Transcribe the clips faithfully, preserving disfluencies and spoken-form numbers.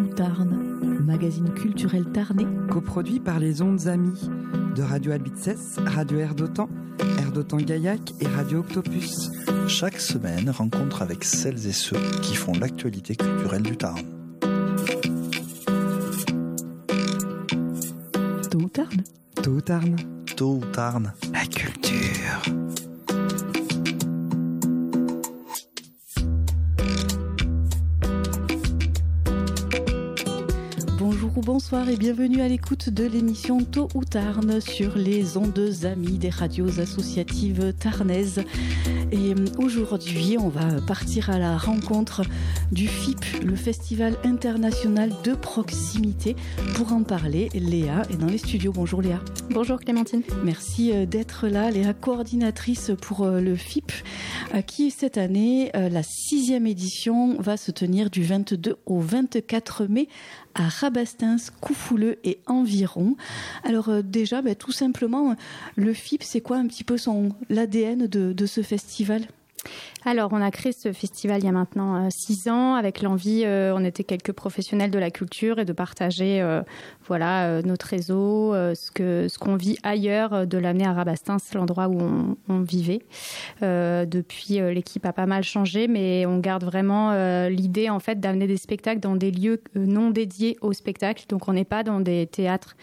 Tarn, le magazine culturel tarnais. Coproduit par les Ondes Amies de Radio Albitzès, Radio Air d'Otan, Air d'Otan-Gaillac et Radio Octopus. Chaque semaine, rencontre avec celles et ceux qui font l'actualité culturelle du Tarn. Tôt ou Tarn. Tôt ou Tarn. Tôt ou Tarn. La culture. Bonjour ou bonsoir et bienvenue à l'écoute de l'émission Tôt ou Tarn sur les ondes amies des radios associatives tarnaises. Et aujourd'hui, on va partir à la rencontre du F I P, le Festival international de proximité. Pour en parler, Léa est dans les studios. Bonjour Léa. Bonjour Clémentine. Merci d'être là, Léa, coordinatrice pour le F I P, qui cette année, la sixième édition, va se tenir du vingt-deux au vingt-quatre mai à Rabastens, Coufouleux et environ. Alors euh, déjà, bah, tout simplement, le F I P, c'est quoi un petit peu son, l'A D N de, de ce festival ? Alors, on a créé ce festival il y a maintenant euh, six ans avec l'envie, euh, on était quelques professionnels de la culture et de partager euh, voilà, euh, notre réseau, euh, ce, que, ce qu'on vit ailleurs, euh, de l'amener à Rabastens, l'endroit où on, on vivait. Euh, depuis, euh, l'équipe a pas mal changé, mais on garde vraiment euh, l'idée en fait d'amener des spectacles dans des lieux euh, non dédiés au spectacle. Donc, on n'est pas dans des théâtres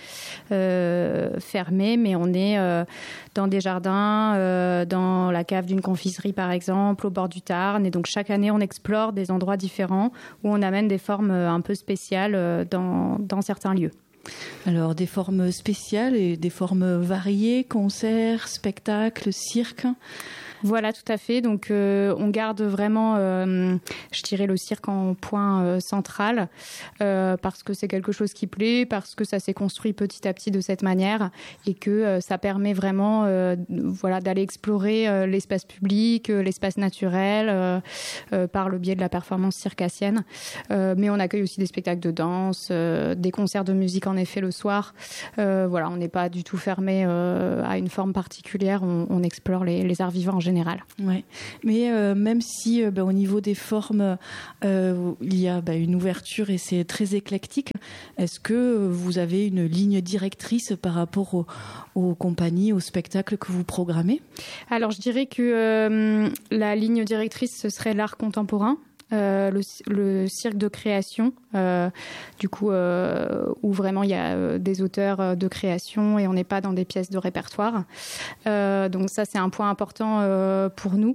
euh, fermés, mais on est euh, dans des jardins, euh, dans la cave d'une confiserie par exemple, au bord du Tarn. Et donc, chaque année, on explore des endroits différents où on amène des formes un peu spéciales dans, dans certains lieux. Alors, des formes spéciales et des formes variées, concerts, spectacles, cirques. Voilà, tout à fait. Donc, euh, on garde vraiment, euh, je dirais, le cirque en point euh, central euh, parce que c'est quelque chose qui plaît, parce que ça s'est construit petit à petit de cette manière et que euh, ça permet vraiment, euh, voilà, d'aller explorer euh, l'espace public, euh, l'espace naturel euh, euh, par le biais de la performance circassienne. Euh, mais on accueille aussi des spectacles de danse, euh, des concerts de musique en effet le soir. Euh, voilà, on n'est pas du tout fermé euh, à une forme particulière. On, on explore les, les arts vivants en général. Ouais. Mais euh, même si euh, bah, au niveau des formes, euh, il y a bah, une ouverture et c'est très éclectique, est-ce que vous avez une ligne directrice par rapport aux, aux compagnies, aux spectacles que vous programmez ? Alors, je dirais que euh, la ligne directrice, ce serait l'art contemporain. Euh, le, le cirque de création, euh, du coup, euh, où vraiment il y a euh, des auteurs de création et on n'est pas dans des pièces de répertoire. Euh, donc ça, c'est un point important euh, pour nous.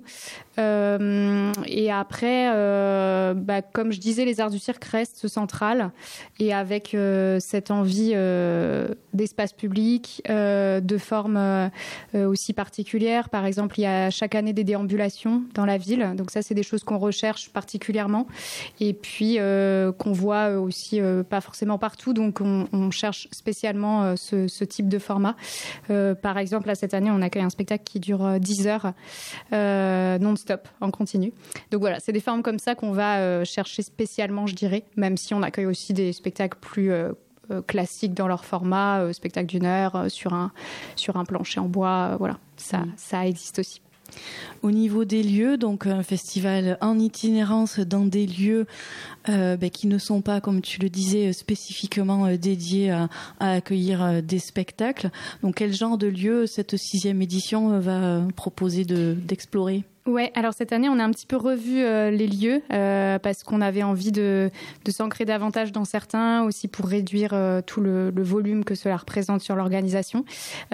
Euh, et après, euh, bah, comme je disais, les arts du cirque restent centrales et avec euh, cette envie euh, d'espace public, euh, de formes euh, aussi particulières. Par exemple, il y a chaque année des déambulations dans la ville. Donc ça, c'est des choses qu'on recherche particulièrement. Et puis euh, qu'on voit aussi euh, pas forcément partout, donc on, on cherche spécialement euh, ce, ce type de format. Euh, par exemple, là, cette année, on accueille un spectacle qui dure euh, dix heures euh, non-stop, en continu. Donc voilà, c'est des formes comme ça qu'on va euh, chercher spécialement, je dirais, même si on accueille aussi des spectacles plus euh, euh, classiques dans leur format, euh, spectacle d'une heure euh, sur un, sur un plancher en bois, euh, voilà, ça, mmh. ça existe aussi. Au niveau des lieux, donc un festival en itinérance dans des lieux euh, ben, qui ne sont pas, comme tu le disais, spécifiquement euh, dédiés à, à accueillir euh, des spectacles. Donc quel genre de lieu cette sixième édition euh, va euh, proposer de, d'explorer ? Ouais, alors cette année, on a un petit peu revu euh, les lieux euh, parce qu'on avait envie de, de s'ancrer davantage dans certains, aussi pour réduire euh, tout le, le volume que cela représente sur l'organisation.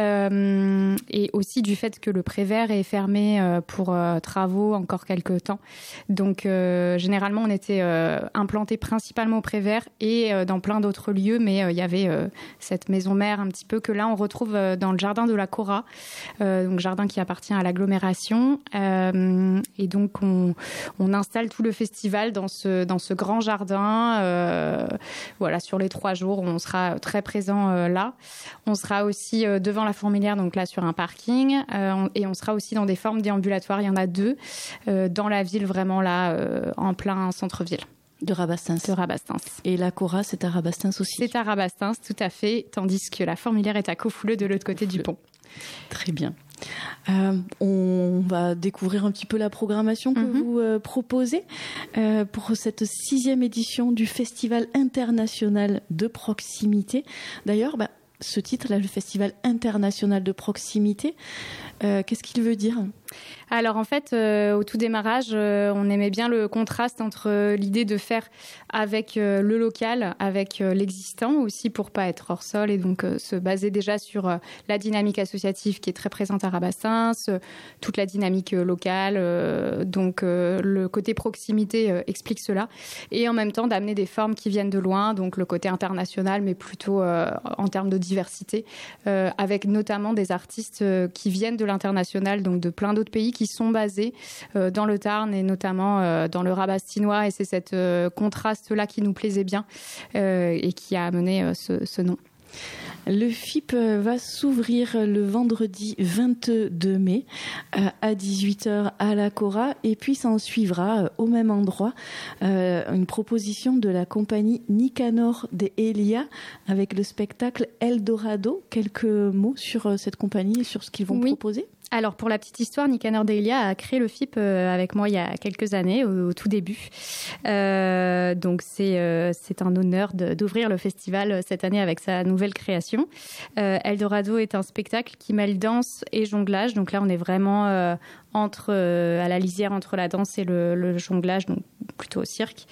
Euh, et aussi du fait que le Prévert est fermé euh, pour euh, travaux encore quelques temps. Donc, euh, généralement, on était euh, implanté principalement au Prévert et euh, dans plein d'autres lieux, mais euh, il y avait euh, cette maison mère un petit peu que là, on retrouve euh, dans le jardin de la Cora, euh, donc jardin qui appartient à l'agglomération. Euh, Et donc, on, on installe tout le festival dans ce, dans ce grand jardin. Euh, voilà, sur les trois jours, on sera très présent euh, là. On sera aussi euh, devant la fourmilière, donc là, sur un parking. Euh, et on sera aussi dans des formes déambulatoires. Il y en a deux euh, dans la ville, vraiment là, euh, en plein centre-ville. De Rabastens. De Rabastens. Et la Cora, c'est à Rabastens aussi. C'est à Rabastens, tout à fait, tandis que la fourmilière est à Coufouleux, de l'autre côté du pont. Très bien. Euh, on va découvrir un petit peu la programmation que mm-hmm. vous euh, proposez euh, pour cette sixième édition du Festival international de proximité. D'ailleurs, bah, ce titre-là, le Festival international de proximité, euh, qu'est-ce qu'il veut dire ? Alors en fait, euh, au tout démarrage, euh, on aimait bien le contraste entre euh, l'idée de faire avec euh, le local, avec euh, l'existant aussi pour pas être hors sol et donc euh, se baser déjà sur euh, la dynamique associative qui est très présente à Rabastens, euh, toute la dynamique euh, locale, euh, donc euh, le côté proximité euh, explique cela et en même temps d'amener des formes qui viennent de loin, donc le côté international mais plutôt euh, en termes de diversité, euh, avec notamment des artistes euh, qui viennent de l'international, donc de plein d'autres pays qui sont basés euh, dans le Tarn et notamment euh, dans le Rabastinois et c'est cet euh, contraste-là qui nous plaisait bien euh, et qui a amené euh, ce, ce nom. Le F I P va s'ouvrir le vendredi vingt-deux mai à dix-huit heures à la Cora et puis s'en suivra au même endroit une proposition de la compagnie Nicanor de Elia avec le spectacle Eldorado. Quelques mots sur cette compagnie et sur ce qu'ils vont oui. proposer ? Alors, pour la petite histoire, Nicanor Delia a créé le F I P euh, avec moi il y a quelques années, au, au tout début. Euh, donc, c'est, euh, c'est un honneur de, d'ouvrir le festival cette année avec sa nouvelle création. Euh, Eldorado est un spectacle qui mêle danse et jonglage. Donc là, on est vraiment euh, entre, euh, à la lisière entre la danse et le, le jonglage, donc plutôt au cirque.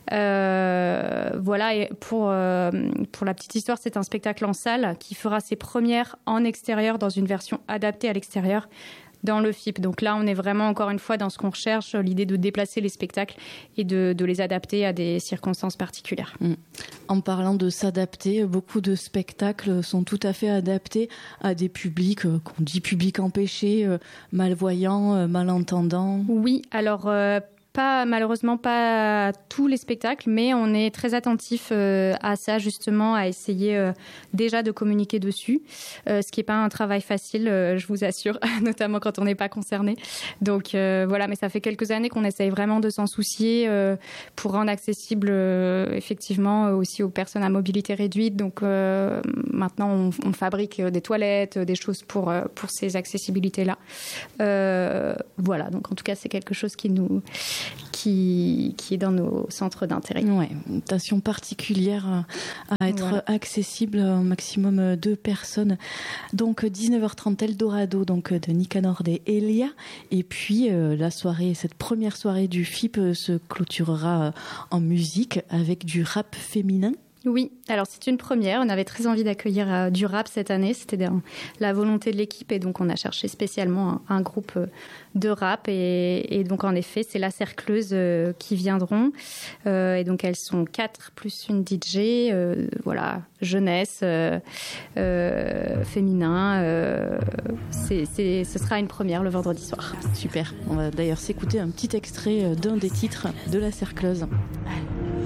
Euh, voilà, et pour, euh, pour la petite histoire, c'est un spectacle en salle qui fera ses premières en extérieur dans une version adaptée à l'extérieur dans le F I P. Donc là, on est vraiment encore une fois dans ce qu'on recherche, l'idée de déplacer les spectacles et de, de les adapter à des circonstances particulières. Mmh. En parlant de s'adapter, beaucoup de spectacles sont tout à fait adaptés à des publics, euh, qu'on dit publics empêchés, euh, malvoyants, euh, malentendants. Oui, alors... Euh, Pas, malheureusement, pas tous les spectacles, mais on est très attentif euh, à ça, justement, à essayer euh, déjà de communiquer dessus, euh, ce qui n'est pas un travail facile, euh, je vous assure, notamment quand on n'est pas concerné. Donc euh, voilà, mais ça fait quelques années qu'on essaye vraiment de s'en soucier euh, pour rendre accessible, euh, effectivement, euh, aussi aux personnes à mobilité réduite. Donc euh, maintenant, on, on fabrique des toilettes, des choses pour, euh, pour ces accessibilités-là. Euh, voilà, donc en tout cas, c'est quelque chose qui nous... Qui, qui est dans nos centres d'intérêt. Oui, une attention particulière à être voilà. accessible à un maximum de personnes. Donc dix-neuf heures trente Eldorado, donc de Nicanor de Elia. Et puis euh, la soirée, cette première soirée du F I P se clôturera en musique avec du rap féminin. Oui, alors c'est une première. On avait très envie d'accueillir euh, du rap cette année. C'était de, la volonté de l'équipe et donc on a cherché spécialement un, un groupe euh, de rap. Et, et donc en effet, c'est la Cercleuse euh, qui viendront. Euh, et donc elles sont quatre plus une D J. Euh, voilà, jeunesse, euh, euh, féminin. Euh, c'est, c'est, ce sera une première le vendredi soir. Super. On va d'ailleurs s'écouter un petit extrait d'un des titres de la Cercleuse. Allez.